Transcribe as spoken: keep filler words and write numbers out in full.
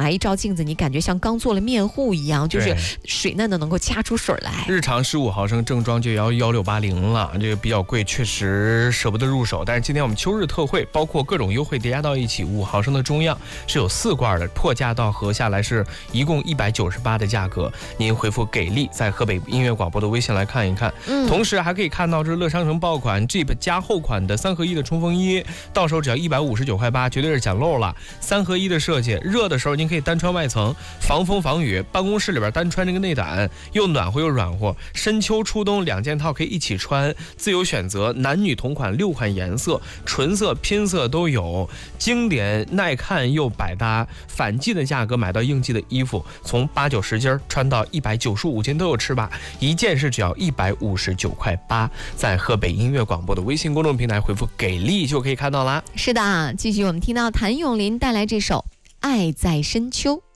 来一照镜子，你感觉像刚做了面糊一样，就是水嫩的能够掐出水来。 日常十五毫升正装就要幺六八零了，这个比较贵，确实舍不得入手。但是今天我们秋日特惠，包括各种优惠叠加到一起，五毫升的中样是有四罐的，破价到合下来是一共一百九十八的价格。您回复给力，在河北音乐广播的微信来看一看。嗯，同时还可以看到这是乐商城爆款 Jeep 加厚款的三合一的冲锋衣，到手只要一百五十九块八，绝对是捡漏了。三合一的设计，热的时候您可以单穿外层，防风防雨，办公室里边单穿这个内胆，又暖和又软和。深秋初冬两件套可以一起穿，自由选择，男女同款六款颜色，纯色拼色都有，经典耐看又百搭，反季的价格买到应季的衣服，从八九十斤穿到一百九十五斤都有吃吧，一件是只要一百五十九块八，在河北音乐广播的微信公众平台回复给力就可以看到啦。 是的，继续我们听到谭咏麟带来这首《爱在深秋》。